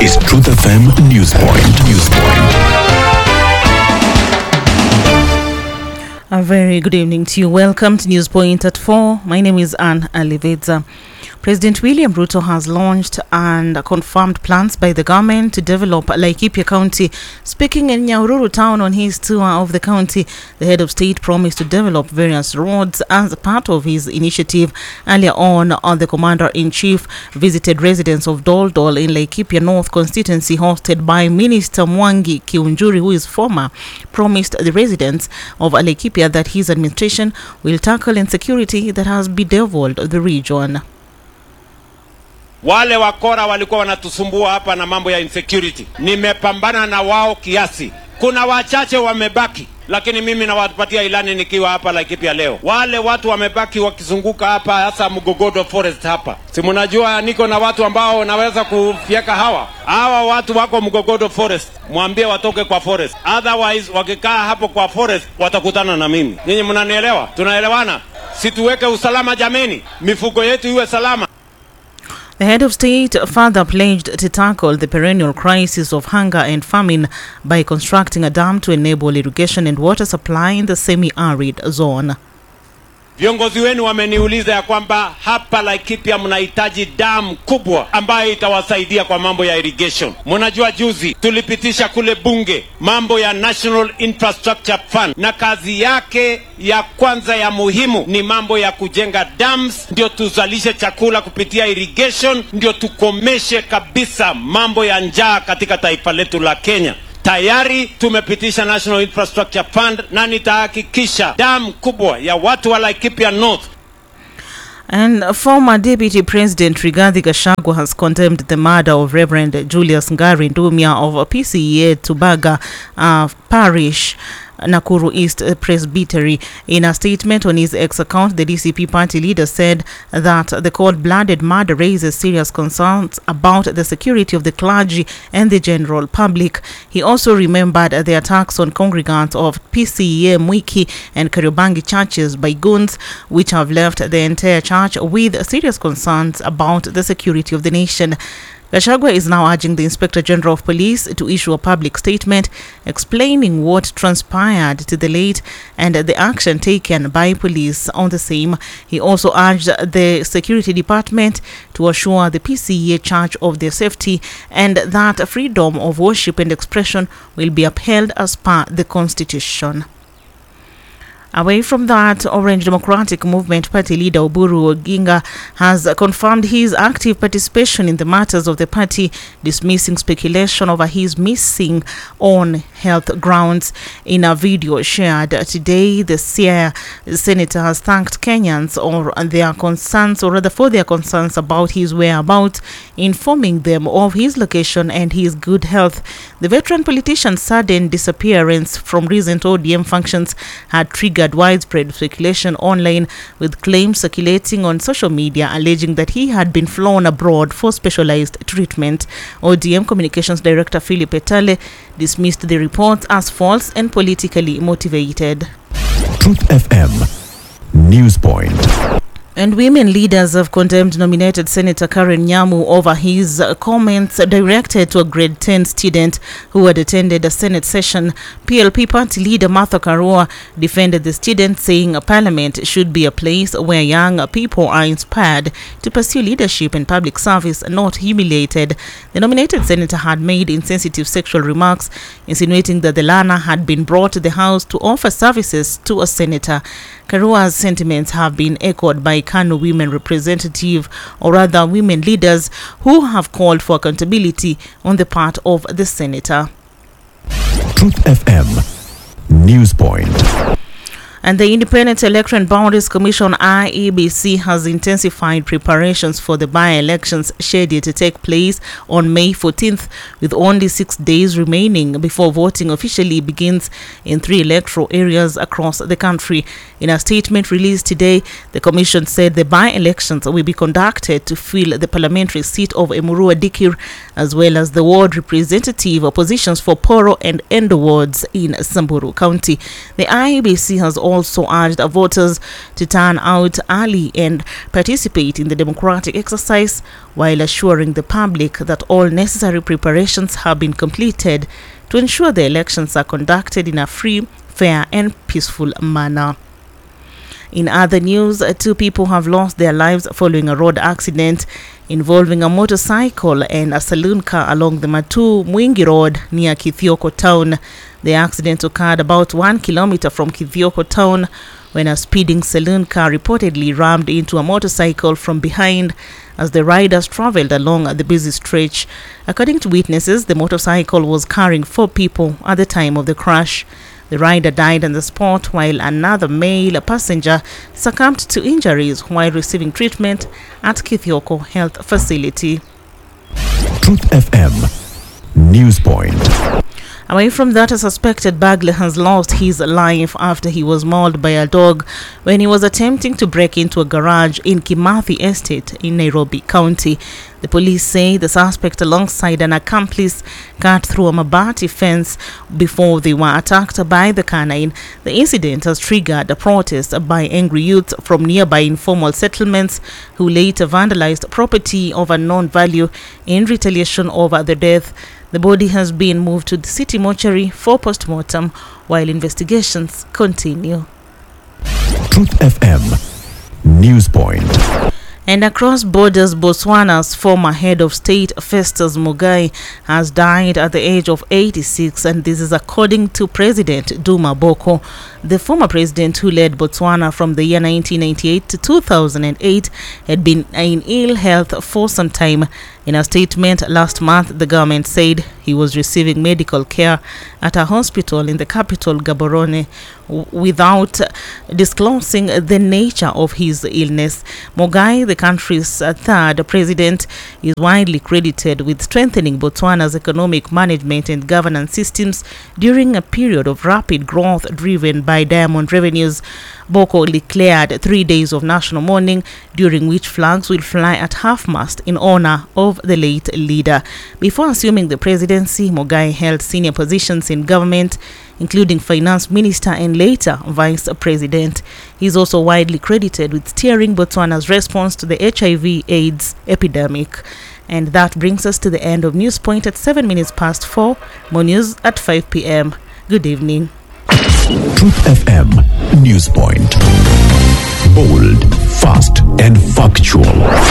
is Truth FM News Point. A very good evening to you. Welcome to News Point at 4. My name is Anne Alivedza. President William Ruto has launched and confirmed plans by the government to develop Laikipia County. Speaking in Nyahururu town on his tour of the county, the head of state promised to develop various roads as part of his initiative. Earlier on, the commander-in-chief visited residents of Doldol in Laikipia North constituency hosted by Minister Mwangi Kiunjuri, who is former, promised the residents of Laikipia that his administration will tackle insecurity that has bedeviled the region. Wale wakora walikuwa wanatusumbua hapa na mambo ya insecurity. Nimepambana na wao kiasi. Kuna wachache wamebaki, lakini mimi nawapatia ilani nikiwa hapa Laikipia leo. Wale watu wamebaki wakizunguka hapa, hasa Mugogodo Forest hapa. Si mnajua niko na watu ambao naweza kufyeka hawa watu wako Mugogodo Forest. Mwambie watoke kwa forest. Otherwise wakikaa hapo kwa forest watakutana na mimi. Nyinyi mnanielewa? Tunaelewana? Situweke usalama jameni. Mifugo yetu iwe salama. The head of state further pledged to tackle the perennial crisis of hunger and famine by constructing a dam to enable irrigation and water supply in the semi-arid zone. Viongozi wenu wameniuliza ya kwamba hapa Laikipia mnahitaji dam kubwa ambayo itawasaidia kwa mambo ya irrigation. Mnajua juzi tulipitisha kule bunge mambo ya National Infrastructure Fund, na kazi yake ya kwanza ya muhimu ni mambo ya kujenga dams, ndio tuzalishe chakula kupitia irrigation, ndio tukomeshe kabisa mambo ya njaa katika taifa letu la Kenya. Tayari tumepitisha National Infrastructure Fund na nitahakikisha dam kubwa ya watu wa Laikipia North. And former Deputy President Rigathi Gachagua has condemned the murder of Reverend Julius Ngari Ndumia of PCEA Tubaga Parish, Nakuru East Presbytery. In a statement on his X account, the DCP party leader said that the cold-blooded murder raises serious concerns about the security of the clergy and the general public. He also remembered the attacks on congregants of PCEA Mwiki and Kariobangi churches by goons, which have left the entire church with serious concerns about the security of the nation. Gachagua is now urging the Inspector General of Police to issue a public statement explaining what transpired to the late and the action taken by police on the same. He also urged the Security Department to assure the PCEA Church of their safety and that freedom of worship and expression will be upheld as per the Constitution. Away from that, Orange Democratic Movement Party leader Oburu Oginga has confirmed his active participation in the matters of the party, dismissing speculation over his missing on health grounds. In a video shared today, the Siaya senator has thanked Kenyans for their concerns about his whereabouts, informing them of his location and his good health. The veteran politician's sudden disappearance from recent ODM functions had triggered widespread speculation online, with claims circulating on social media alleging that he had been flown abroad for specialized treatment. ODM Communications Director Philip Etale dismissed the reports as false and politically motivated. Truth FM News Point. And women leaders have condemned nominated Senator Karen Nyamu over his comments directed to a grade 10 student who had attended a Senate session. PLP party leader Martha Karua defended the student, saying a parliament should be a place where young people are inspired to pursue leadership and public service, not humiliated. The nominated senator had made insensitive sexual remarks, insinuating that the learner had been brought to the house to offer services to a senator. Karua's sentiments have been echoed by Kano women representative, or rather women leaders, who have called for accountability on the part of the senator. Truth FM News Point. And the Independent Electoral and Boundaries Commission IEBC has intensified preparations for the by-elections scheduled to take place on May 14th, with only 6 days remaining before voting officially begins in 3 electoral areas across the country. In a statement released today, the commission said the by-elections will be conducted to fill the parliamentary seat of Emurua Dikir, as well as the ward representative positions for Poro and Endo wards in Samburu County. The IEBC has also urged voters to turn out early and participate in the democratic exercise, while assuring the public that all necessary preparations have been completed to ensure the elections are conducted in a free, fair and peaceful manner. In other news, 2 people have lost their lives following a road accident involving a motorcycle and a saloon car along the Matu Mwingi Road near Kithioko town. The accident occurred about 1 kilometer from Kithioko town when a speeding saloon car reportedly rammed into a motorcycle from behind as the riders traveled along the busy stretch. According to witnesses, the motorcycle was carrying 4 people at the time of the crash. The rider died on the spot, while another male passenger succumbed to injuries while receiving treatment at Kithioko Health Facility. Truth FM News Point. Away from that, a suspected burglar has lost his life after he was mauled by a dog when he was attempting to break into a garage in Kimathi Estate in Nairobi County. The police say the suspect alongside an accomplice cut through a mabati fence before they were attacked by the canine. The incident has triggered a protest by angry youths from nearby informal settlements who later vandalized property of unknown value in retaliation over the death. The body has been moved to the city mortuary for post-mortem while investigations continue. Truth FM News Point. And across borders, Botswana's former head of state, Festus Mogae, has died at the age of 86, and this is according to President Duma Boko. The former president, who led Botswana from the year 1998 to 2008, had been in ill health for some time. In a statement last month, the government said he was receiving medical care at a hospital in the capital, Gaborone, without disclosing the nature of his illness. Mogae, the country's third president, is widely credited with strengthening Botswana's economic management and governance systems during a period of rapid growth driven by diamond revenues. Boko declared 3 days of national mourning, during which flags will fly at half-mast in honor of the late leader. Before assuming the presidency, Mogae held senior positions in government, including finance minister and later vice president. He is also widely credited with steering Botswana's response to the HIV/AIDS epidemic. And that brings us to the end of News Point at 7 minutes past 4. More news at 5 p.m. Good evening. Truth FM News Point. Bold, fast and factual.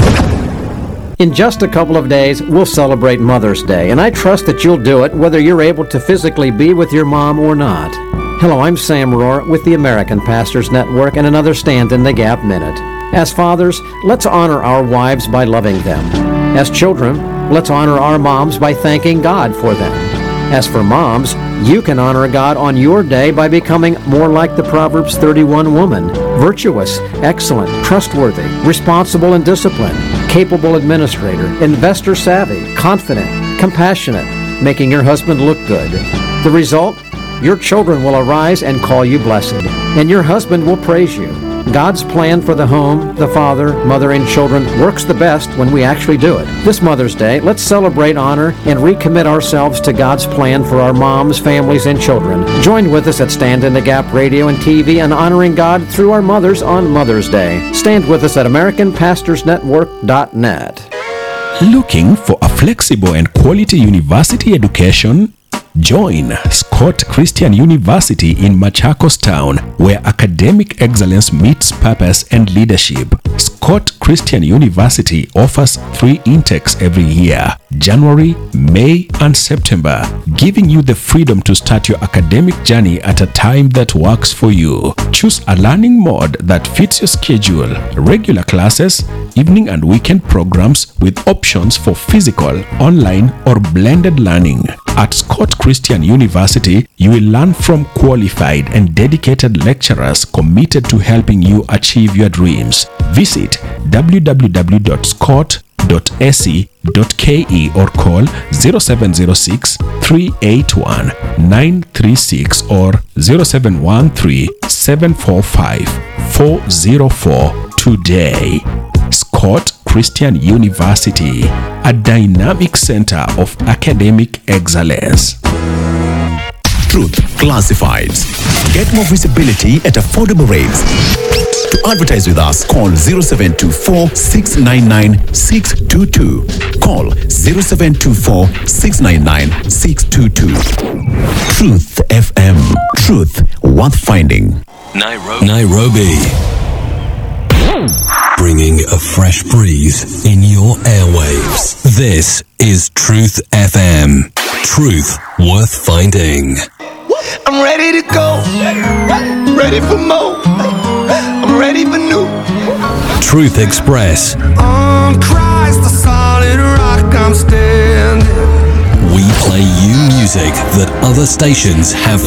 In just a couple of days, we'll celebrate Mother's Day, and I trust that you'll do it whether you're able to physically be with your mom or not. Hello, I'm Sam Rohr with the American Pastors Network and another Stand in the Gap Minute. As fathers, let's honor our wives by loving them. As children, let's honor our moms by thanking God for them. As for moms, you can honor God on your day by becoming more like the Proverbs 31 woman: virtuous, excellent, trustworthy, responsible and disciplined, capable administrator, investor savvy, confident, compassionate, making your husband look good. The result? Your children will arise and call you blessed, and your husband will praise you. God's plan for the home, the father, mother, and children works the best when we actually do it. This Mother's Day, let's celebrate, honor, and recommit ourselves to God's plan for our moms, families, and children. Join with us at Stand in the Gap Radio and TV and honoring God through our mothers on Mother's Day. Stand with us at AmericanPastorsNetwork.net. Looking for a flexible and quality university education? Join Scott Christian University in Machakos Town, where academic excellence meets purpose and leadership. Scott Christian University offers 3 intakes every year: January, May, and September, giving you the freedom to start your academic journey at a time that works for you. Choose a learning mode that fits your schedule: regular classes, evening and weekend programs with options for physical, online, or blended learning. At Scott Christian University, you will learn from qualified and dedicated lecturers committed to helping you achieve your dreams. Visit www.scott.ac.ke or call 0706 381 936 or 0713 745 404 today. Scott Christian University, a dynamic center of academic excellence. Truth Classifieds. Get more visibility at affordable rates. To advertise with us, call 0724 699 622. Call 0724 699 622. Truth FM. Truth worth finding. Nairobi. Bringing a fresh breeze in your airwaves. This is Truth FM. Truth worth finding. I'm ready to go. Ready for more. I'm ready for new. Truth Express. On Christ, the solid rock I'm standing. We play you music that other stations have